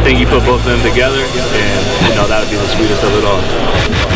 think you put both of them together, and that would be the sweetest of it all.